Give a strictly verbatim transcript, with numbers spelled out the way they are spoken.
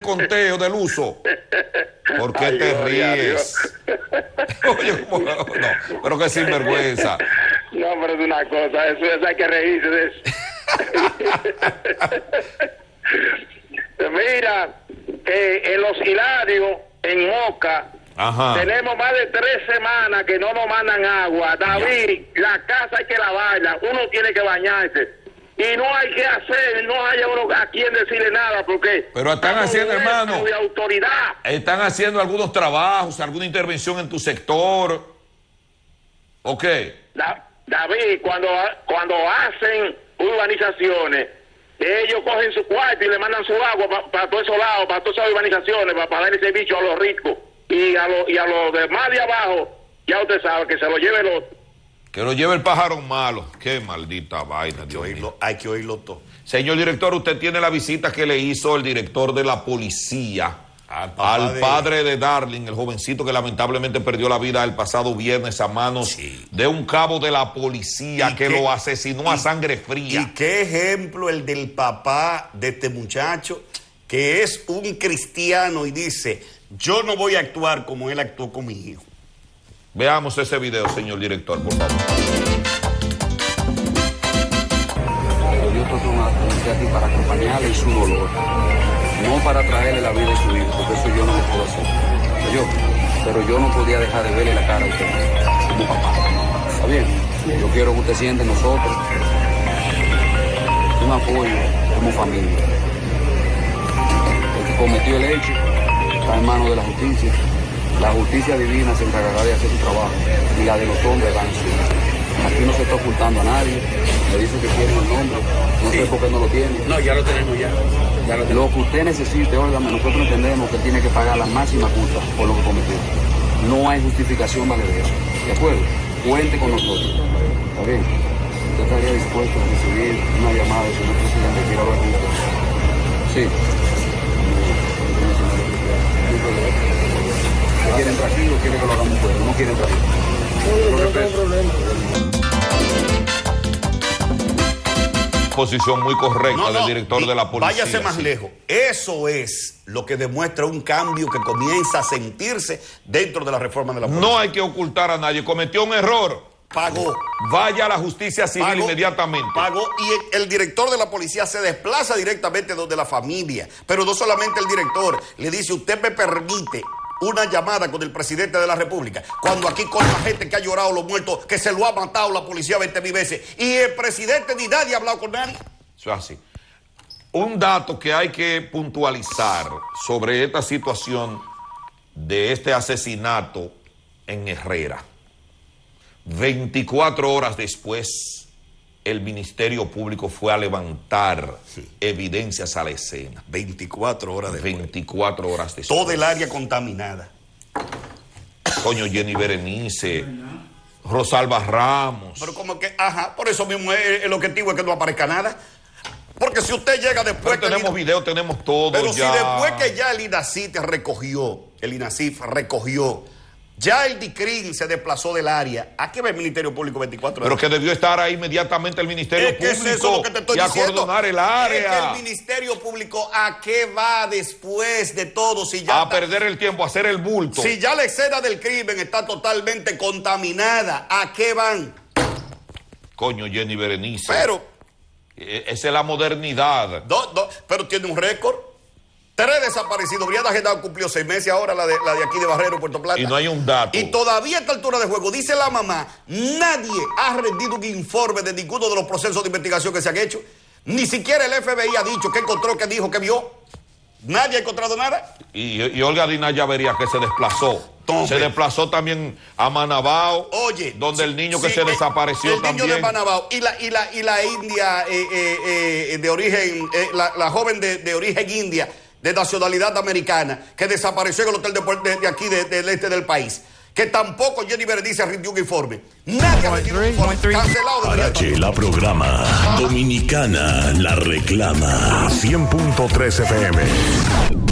conteo del uso. ¿Por qué te Dios, ríes? Oye, ¿cómo? No, pero que sinvergüenza. No, pero es una cosa, eso, eso hay que reírse de eso. Mira, eh, en Los Hilarios, en Moca, Ajá. tenemos más de tres semanas que no nos mandan agua. David, la casa hay que lavarla, uno tiene que bañarse. Y no hay que hacer, no hay uno a quien decirle nada, porque... Pero están haciendo, hermano, de autoridad. Están haciendo algunos trabajos, alguna intervención en tu sector. ¿O qué? Da, David, cuando, cuando hacen urbanizaciones, ellos cogen su cuarto y le mandan su agua para pa todos esos lados, para todas esas urbanizaciones, para pa dar ese bicho a los ricos. Y a, lo, y a los demás de abajo, ya usted sabe, que se lo lleve el otro. Que lo lleve el pájaro malo. Qué maldita vaina. Hay que oírlo, hay que oírlo todo. Señor director, usted tiene la visita que le hizo el director de la policía al, al de... padre de Darling, el jovencito que lamentablemente perdió la vida el pasado viernes a manos sí. de un cabo de la policía que qué, lo asesinó y, a sangre fría. Y qué ejemplo el del papá de este muchacho, que es un cristiano y dice, yo no voy a actuar como él actuó con mi hijo. Veamos ese video, señor director, por favor. Yo estoy aquí para acompañarle en su dolor, no para traerle la vida de su hijo, porque eso yo no lo puedo hacer. Yo, pero yo no podía dejar de verle la cara a usted como papá. ¿Está bien? Yo quiero que usted siente en nosotros un apoyo como familia. El que cometió el hecho está en manos de la justicia. La justicia divina se encargará de hacer su trabajo y la de los hombres van a ser. Aquí no se está ocultando a nadie. Me dice que tiene el nombre. No sí. sé por qué no lo tiene. No, ya lo tenemos ya. ya lo, tenemos. Lo que usted necesite, óigame, nosotros entendemos que tiene que pagar la máxima culpa por lo que cometió. No hay justificación vale de eso. ¿De acuerdo? Cuente con nosotros. ¿Está bien? ¿Usted estaría dispuesto a recibir una llamada de su presidente que quiera hablar con usted? Sí. ¿Quieren tranquilo o quieren que lo hagamos fuera? No quieren tranquilo. No, no, no tengo problema. Posición muy correcta no, no, del director de la policía. Váyase más sí. lejos. Eso es lo que demuestra un cambio que comienza a sentirse dentro de la reforma de la policía. No hay que ocultar a nadie. Cometió un error. Pagó. Vaya a la justicia civil pagó, inmediatamente. Pagó y el, el director de la policía se desplaza directamente donde la familia. Pero no solamente el director. Le dice, usted me permite una llamada con el presidente de la República, cuando aquí con la gente que ha llorado los muertos, que se lo ha matado la policía veinte mil veces, y el presidente ni nadie ha hablado con nadie. Eso es así. Un dato que hay que puntualizar sobre esta situación de este asesinato en Herrera. veinticuatro horas después, el Ministerio Público fue a levantar sí. evidencias a la escena. veinticuatro horas después. veinticuatro horas después. Todo el área contaminada. Coño, Jenny Berenice, Rosalba Ramos. Pero como que, ajá, por eso mismo es, el objetivo es que no aparezca nada. Porque si usted llega después... Pero tenemos el, video, tenemos todo Pero ya. si después que ya el INACIF recogió, el INACIF recogió, ya el DICRIN se desplazó del área, ¿a qué va el Ministerio Público veinticuatro horas? Pero que debió estar ahí inmediatamente el Ministerio es que Público es eso lo que te estoy y diciendo. acordonar el área. Es que el Ministerio Público, ¿a qué va después de todo? Si ya a está, perder el tiempo, a hacer el bulto. Si ya la escena del crimen está totalmente contaminada, ¿a qué van? Coño, Jenny Berenice. Pero... esa es la modernidad. Do, do, pero tiene un récord. Tres desaparecidos. Brianda Genao cumplió seis meses ahora, la de, la de aquí de Barrero, Puerto Plata. Y no hay un dato. Y todavía a esta altura de juego, dice la mamá, nadie ha rendido un informe de ninguno de los procesos de investigación que se han hecho. Ni siquiera el F B I ha dicho qué encontró, qué dijo, qué vio. Nadie ha encontrado nada. Y, y Olga Dina ya vería que se desplazó. Entonces, se desplazó también a Manabao. Oye. Donde sí, el niño que sí, se desapareció el también. El niño de Manabao. Y la, y la, y la india eh, eh, eh, de origen, eh, la, la joven de, de origen india, de nacionalidad americana, que desapareció en el hotel de, de, de aquí, de, del este del país. Que tampoco Jenny Berenice rindió un informe. Nadie ha rendido un informe. Cancelado de H, la programa. Dominicana la reclama. cien punto tres F M.